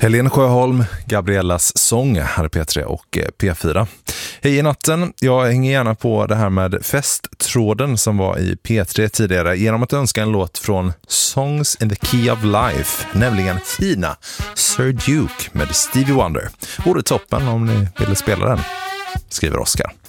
Helene Sjöholm, Gabriellas sång här i P3 och P4. Hej i natten, jag hänger gärna på det här med festtråden som var i P3 tidigare genom att önska en låt från Songs in the Key of Life, nämligen fina Sir Duke med Stevie Wonder. Vore toppen om ni ville spela den, skriver Oscar.